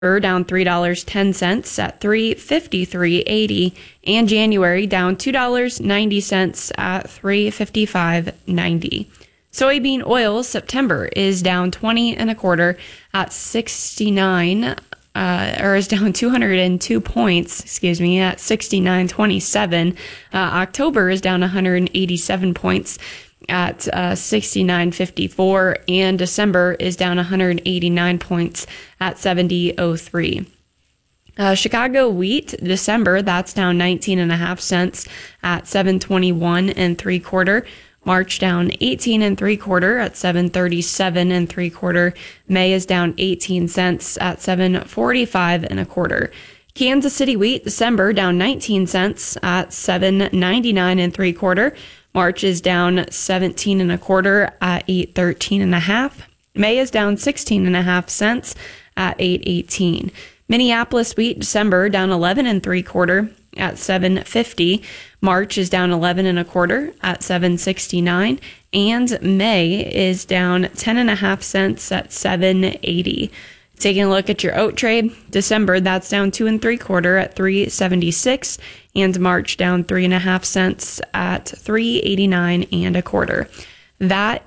down $3.10 at $3.53.80, and January down $2.90 at $3.55.90. Soybean oil September is down 20 and a quarter at 69, is down 202 points, at 69.27. October is down 187 points at 69.54, and December is down 189 points at 70.03. Chicago wheat December, that's down 19.5 cents at 721 3/4. March down 18 3/4 at 737 3/4. May is down 18 cents at 745 1/4. Kansas City wheat December down 19 cents at 799 3/4. March is down 17 1/4 at 813 1/2. May is down 16.5 cents at 818. Minneapolis wheat December down 11 3/4 at 750. March is down 11 1/4 at 769, and May is down 10.5 cents at 780. Taking a look at your oat trade, December, that's down 2 3/4 at 376, and March down 3.5 cents at 389 1/4. That